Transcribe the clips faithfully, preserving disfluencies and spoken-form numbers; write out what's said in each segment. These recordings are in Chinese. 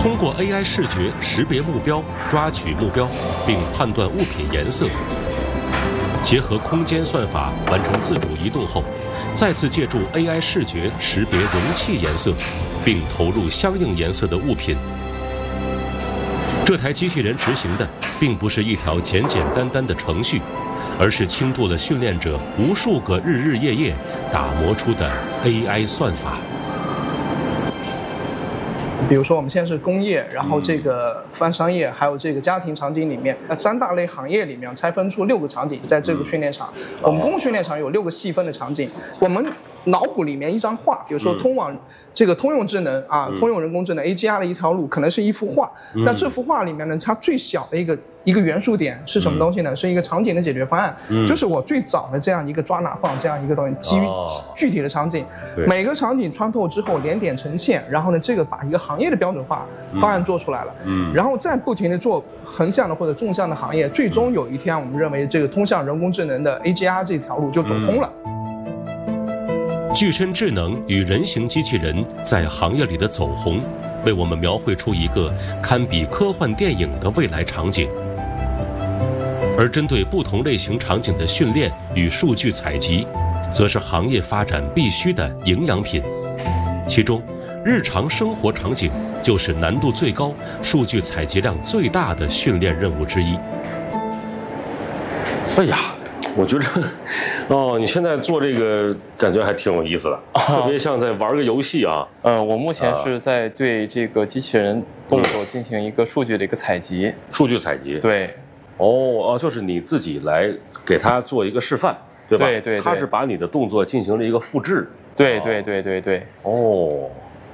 通过 A I 视觉识别目标、抓取目标，并判断物品颜色。结合空间算法完成自主移动后，再次借助 A I 视觉识别容器颜色，并投入相应颜色的物品。这台机器人执行的并不是一条简简单单的程序，而是倾注了训练者无数个日日夜夜打磨出的 A I 算法。 比如说我们现在是工业，然后这个泛商业，还有这个家庭场景里面，那三大类行业里面拆分出六个场景，在这个训练场，我们公共训练场有六个细分的场景，我们脑补里面一张画，比如说通往这个通用智能啊，通用人工智能 A G I 的一条路，可能是一幅画。那这幅画里面呢，它最小的一个一个元素点是什么东西呢？是一个场景的解决方案，就是我最早的这样一个抓拿放这样一个东西，基于具体的场景，每个场景穿透之后连点成线，然后呢，这个把一个行业的标准化方案做出来了，然后再不停的做横向的或者纵向的行业，最终有一天我们认为这个通向人工智能的 A G I 这条路就走通了。 具身智能与人形机器人在行业里的走红，为我们描绘出一个堪比科幻电影的未来场景。而针对不同类型场景的训练与数据采集，则是行业发展必须的营养品。其中，日常生活场景就是难度最高、数据采集量最大的训练任务之一。 哎呀，我觉着，哦，你现在做这个感觉还挺有意思的，啊、特别像在玩个游戏啊。 呃，我目前是在对这个机器人动作进行一个数据的一个采集。 数据采集。 对。 哦哦，就是你自己来给他做一个示范，对吧？ 对 对, 对。 他是把你的动作进行了一个复制。 对对对对对。 哦。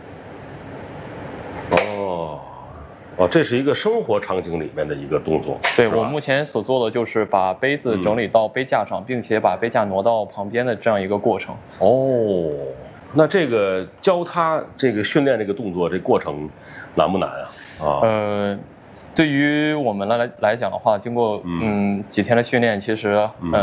哦。哦，这是一个生活场景里面的一个动作。 对，我目前所做的就是把杯子整理到杯架上，嗯、并且把杯架挪到旁边的这样一个过程。 哦，那这个教他这个训练这个动作，这过程难不难啊？啊， 呃，对于我们来来讲的话，经过嗯几天的训练，其实嗯。